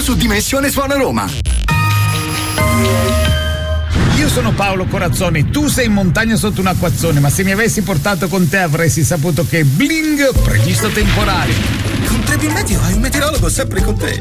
su Dimensione Suona Roma. Io sono Paolo Corazzoni, tu sei in montagna sotto un acquazzone, ma se mi avessi portato con te avresti saputo che bling, previsto temporale. Con Trebi Meteo hai un meteorologo sempre con te.